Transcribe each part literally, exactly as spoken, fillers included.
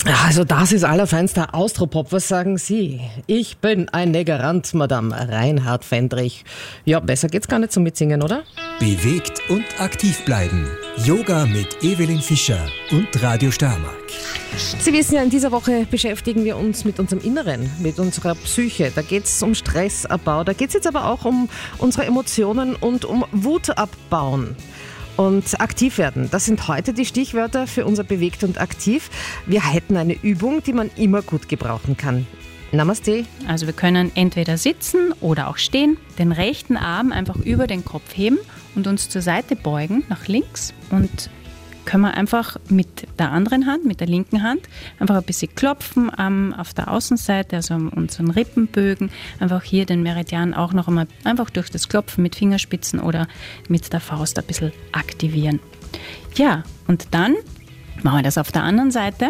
Also das ist allerfeinster Austropop. Was sagen Sie? Ich bin ein Negerant, Madame Reinhard Fendrich. Ja, besser geht's gar nicht zum Mitsingen, oder? Bewegt und aktiv bleiben. Yoga mit Evelyn Fischer und Radio Steiermark. Sie wissen ja, in dieser Woche beschäftigen wir uns mit unserem Inneren, mit unserer Psyche. Da geht's um Stressabbau, da geht's jetzt aber auch um unsere Emotionen und um Wut abbauen. Und aktiv werden, das sind heute die Stichwörter für unser Bewegt und aktiv. Wir hätten eine Übung, die man immer gut gebrauchen kann. Namaste. Also wir können entweder sitzen oder auch stehen, den rechten Arm einfach über den Kopf heben und uns zur Seite beugen, nach links, und können wir einfach mit der anderen Hand, mit der linken Hand, einfach ein bisschen klopfen ähm, auf der Außenseite, also um unseren Rippenbögen, einfach hier den Meridian auch noch einmal einfach durch das Klopfen mit Fingerspitzen oder mit der Faust ein bisschen aktivieren. Ja, und dann machen wir das auf der anderen Seite.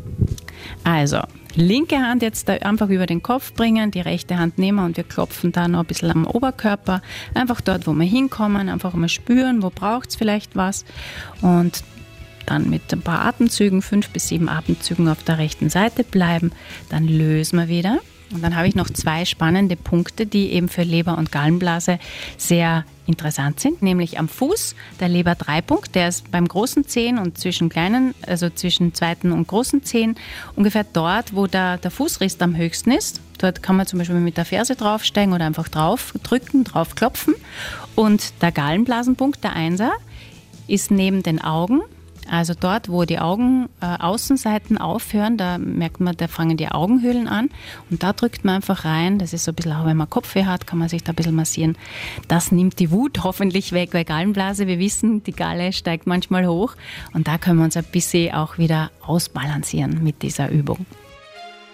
Also, linke Hand jetzt einfach über den Kopf bringen, die rechte Hand nehmen und wir klopfen da noch ein bisschen am Oberkörper, einfach dort, wo wir hinkommen, einfach mal spüren, wo braucht es vielleicht was, und dann mit ein paar Atemzügen, fünf bis sieben Atemzügen auf der rechten Seite bleiben, dann lösen wir wieder. Und dann habe ich noch zwei spannende Punkte, die eben für Leber und Gallenblase sehr interessant sind, nämlich am Fuß, der Leber-Dreipunkt, der ist beim großen Zehen und zwischen kleinen, also zwischen zweiten und großen Zehen, ungefähr dort, wo der, der Fußriss am höchsten ist. Dort kann man zum Beispiel mit der Ferse draufsteigen oder einfach drauf drücken, drauf klopfen. Und der Gallenblasenpunkt, der Einser, ist neben den Augen. Also dort, wo die Augen äh, Außenseiten aufhören, da merkt man, da fangen die Augenhöhlen an und da drückt man einfach rein. Das ist so ein bisschen, auch wenn man Kopfweh hat, kann man sich da ein bisschen massieren. Das nimmt die Wut hoffentlich weg, weil Gallenblase, wir wissen, die Galle steigt manchmal hoch und da können wir uns ein bisschen auch wieder ausbalancieren mit dieser Übung.